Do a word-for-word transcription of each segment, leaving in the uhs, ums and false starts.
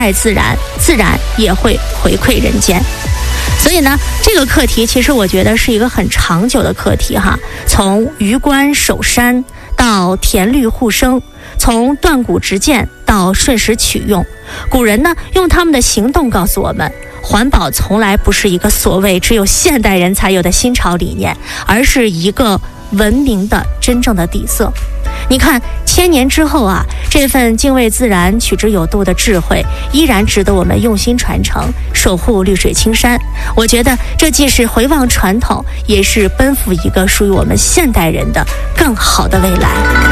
爱自然，自然也会回馈人间。所以呢，这个课题其实我觉得是一个很长久的课题哈。从渔观守山到田绿护生，从断骨执剑到顺时取用，古人呢用他们的行动告诉我们，环保从来不是一个所谓只有现代人才有的新潮理念，而是一个文明的真正的底色。你看，千年之后啊，这份敬畏自然、取之有度的智慧，依然值得我们用心传承，守护绿水青山。我觉得这既是回望传统，也是奔赴一个属于我们现代人的更好的未来。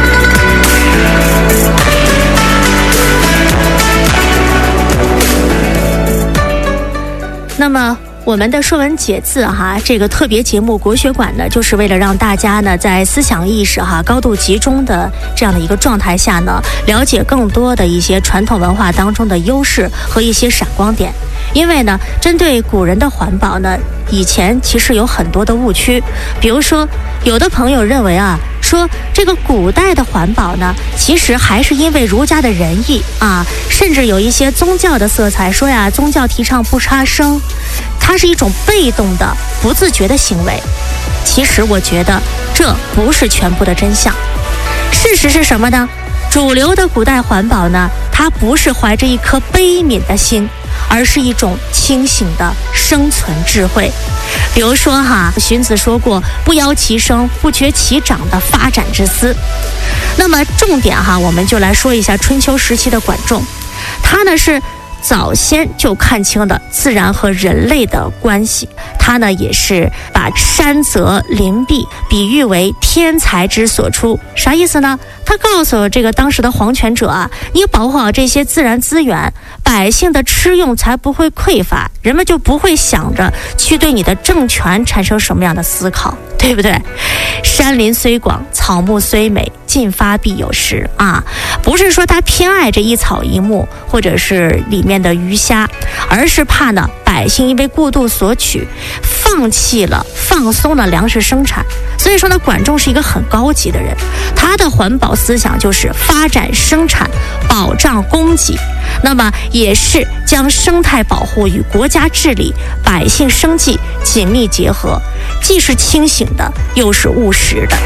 那么我们的说文解字哈，这个特别节目国学馆呢，就是为了让大家呢在思想意识哈高度集中的这样的一个状态下呢，了解更多的一些传统文化当中的优势和一些闪光点。因为呢，针对古人的环保呢，以前其实有很多的误区，比如说，有的朋友认为啊，说这个古代的环保呢，其实还是因为儒家的仁义啊，甚至有一些宗教的色彩，说呀，宗教提倡不杀生，它是一种被动的、不自觉的行为。其实我觉得这不是全部的真相。事实是什么呢？主流的古代环保呢，它不是怀着一颗悲悯的心，而是一种清醒的生存智慧。比如说哈，荀子说过，不邀其生，不绝其长的发展之思。那么重点哈，我们就来说一下春秋时期的管仲，他呢是早先就看清了自然和人类的关系，他呢也是把山泽林壁比喻为天才之所出。啥意思呢？他告诉这个当时的皇权者啊，你保护好这些自然资源，百姓的吃用才不会匮乏，人们就不会想着去对你的政权产生什么样的思考，对不对？山林虽广，草木虽美，尽发必有时啊，不是说他偏爱这一草一木或者是里面的鱼虾，而是怕呢百姓因为过度索取，放弃了放松了粮食生产。所以说呢，管仲是一个很高级的人，他的环保思想就是发展生产，保障供给，那么也是将生态保护与国家治理、百姓生计紧密结合，既是清醒的，又是务实的。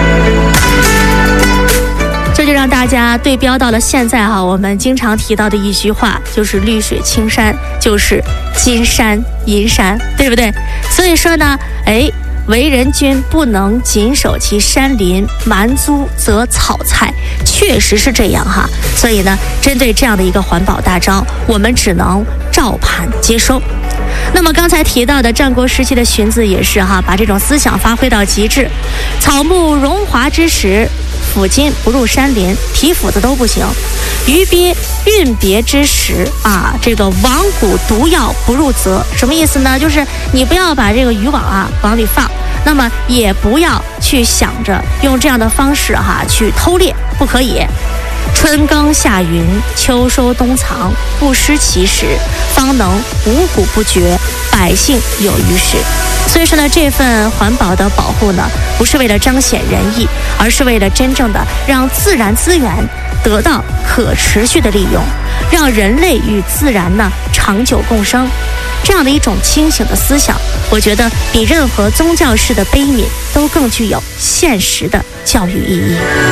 这就让大家对标到了现在哈，我们经常提到的一句话，就是绿水青山，就是金山银山，对不对？所以说呢，哎，为人君不能谨守其山林，蛮租则草菜，确实是这样哈。所以呢，针对这样的一个环保大招，我们只能照盘接收。那么刚才提到的战国时期的荀子也是哈，把这种思想发挥到极致。草木荣华之时，斧斤不入山林，提斧子都不行。鱼鳖运别之时啊，这个网蛊毒药不入泽，什么意思呢？就是你不要把这个渔网啊往里放，那么也不要去想着用这样的方式哈去偷猎，不可以。春耕夏耘，秋收冬藏，不失其时，方能五谷不绝，百姓有余食。所以说呢，这份环保的保护呢，不是为了彰显仁义，而是为了真正的让自然资源得到可持续的利用，让人类与自然呢长久共生。这样的一种清醒的思想，我觉得比任何宗教式的悲悯都更具有现实的教育意义。